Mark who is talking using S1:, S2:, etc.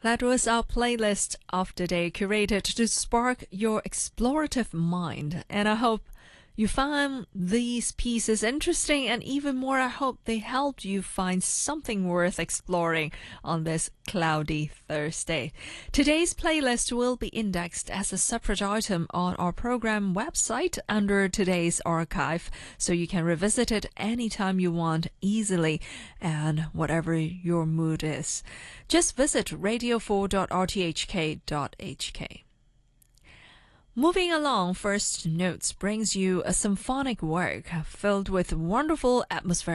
S1: That was our playlist of the day, curated to spark your explorative mind. And I hope you found these pieces interesting, and even more, I hope they helped you find something worth exploring on this cloudy Thursday. Today's playlist will be indexed as a separate item on our program website under today's archive, so you can revisit it anytime you want easily and whatever your mood is. Just visit radio4.rthk.hk. Moving along, First Notes brings you a symphonic work filled with wonderful atmosphere